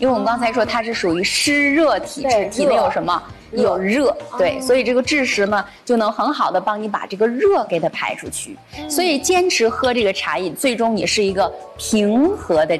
因为我们刚才说它是属于湿热体质，体内有什么？有热，对，所以这个枳实呢就能很好的帮你把这个热给它排出去。所以坚持喝这个茶饮，最终你是一个平和的